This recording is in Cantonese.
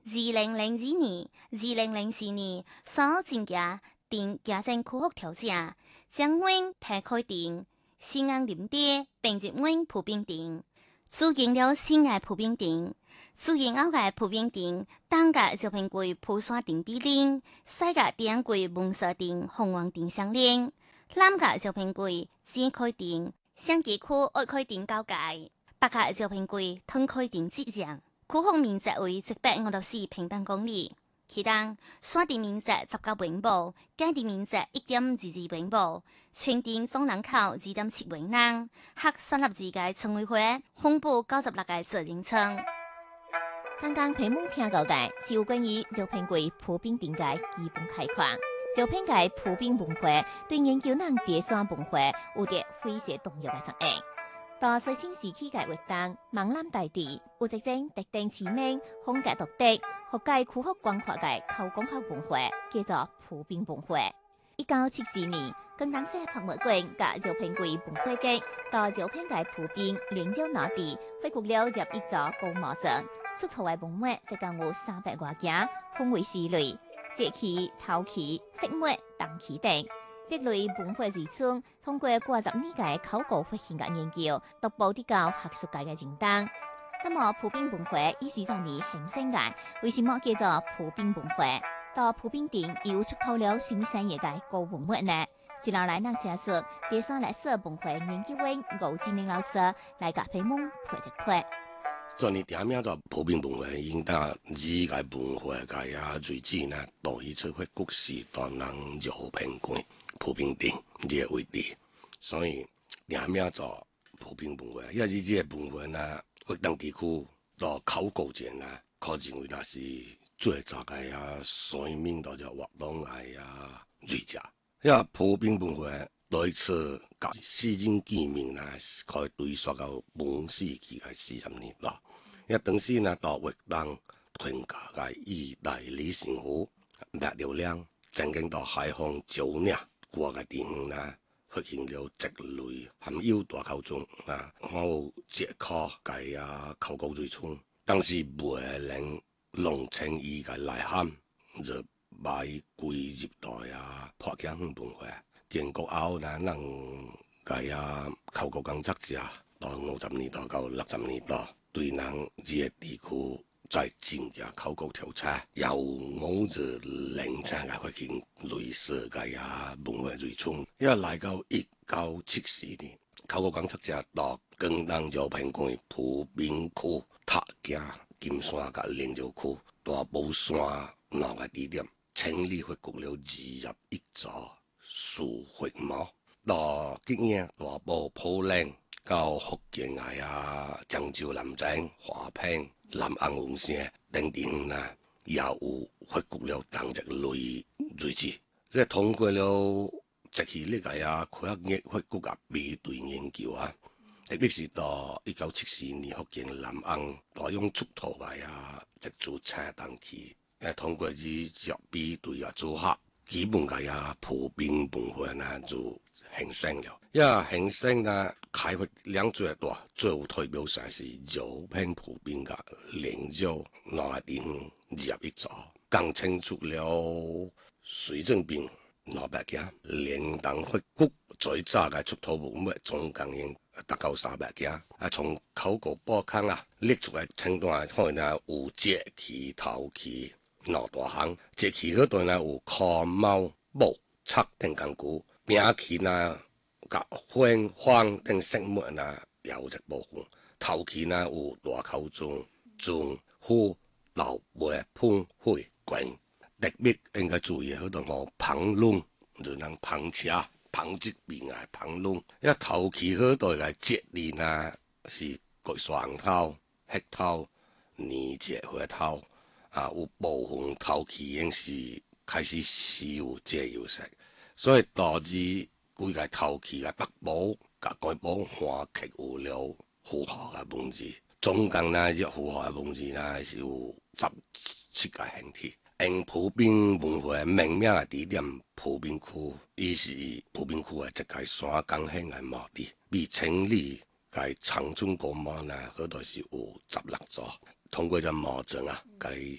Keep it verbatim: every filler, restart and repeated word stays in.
二零零二年、二零零四年所增加定家政科學條件，將阮排開定西安林地並入阮普兵定，租建了西安普兵定，租建後嘅普兵定，當個就評為普沙定比鄰，西個定為蒙沙定、鳳凰定相連，南個就評為尖開定、相機區愛開定交界，北個就評為通開定之江。區域面積為一百五十四平方公里，其中山地面積十九平方，耕地面積一點二二平方，全定總人口二點七萬人，合三十二個村委會，分布九十六個責任村。 剛剛屏幕聽到嘅是有關於招聘為普兵定嘅基本概況。招聘嘅普兵文化對研究人第三文化有着非常重要嘅作用。到西清時期嘅活動，閩南大地有一種特定知名、風格獨特、學界區域廣闊嘅考古學文化，叫做普兵文化。一九七四年，廣東省博物館甲招聘會文化局到招聘嘅普兵連招拿地，開掘了入一座高墓葬，出土嘅文物一共有三百多件，分為四類：節器、陶器、飾物、銅器等。這類文化遺存通過過十年嘅考古發現嘅研究，逐步提高學術界嘅認同。那麼普兵文化以是在你形成嘅，為什麼叫做普兵文化？到普兵定又出土了新產業嘅古文物呢？接落來讓介紹第三歷史文化研究員吳志明老師來甲屏幕陪一陪。 做你點名做普兵文化，應當二個文化界啊，最近呢，到以出發局時代人招聘過普兵定呢個位置，所以點名做普兵文化，因為呢個文化呢，活動地區到考古前呢，可認為那是最早嘅啊，水面度就活動嘅啊，瑞家，因為普兵文化對此甲史前記名呢，可以追溯到蒙氏期嘅四十年啦。因為當時呢，到活動屯家嘅意大利政府滅流量，曾經到海防招領過嘅地方呢，發現了積累含有大考中啊，還有捷考嘅啊考古最初，當時未能弄清伊嘅內涵，就把伊歸入到啊破解文化。建國後呢，人嘅啊考古工作者到五十年代到六十年代。對人這個地區在增加考古調查，由我就零七嘅發現類似嘅啊文化遺存，因為來到一九七四年，考古工作者到廣東招聘過普兵區、塔架、金山嘅靈沼區、大寶山兩個地點，清理發掘了二十一座樹墳墓，到今年大寶普陵。到福建嘅啊，漳州南靖、華坪、南安文城等地方呢，也有發掘了同一類遺址。即係通過了節氣呢個啊，科學嘅發掘啊，比對研究啊，特別是到一九七四年福建南安採用出土嘅啊，即做青銅器，誒通過呢隻比對啊組合，基本嘅啊普兵文化呢就形成了。因為形成呢，開發量最大，最有代表性是招聘普兵嘅靈沼兩個地方入一座，更清楚了水政兵兩百件，連同發掘最早嘅出土文物總共應達到三百件。啊，從考古寶坑啊列出來清單看呢，有節器、陶器兩大項，節器嗰度呢有烤貓、木、漆等工具，兵器呢。甲花方等飾物呢，有一部分；陶器呢有大口鐘、鐘、壺、漏杯、盆、火、罐。特別應該注意好多個烹籠，就能烹車、烹製品啊、烹籠。因為陶器好多嘅節理呢是桂雙頭、黑頭、泥節花頭啊，有部分陶器已經是開始使用借油色，所以導致。規個陶器嘅北部、甲關部環刻有了符號嘅文字，總共呢，這符號嘅文字呢是有十七個形體。因普兵文化命名嘅地點普兵區，伊是普兵區嘅一個山崗興嘅墓地，比清理嘅長春古墓呢，嗰度是有十六座。通過咗墓葬啊，佢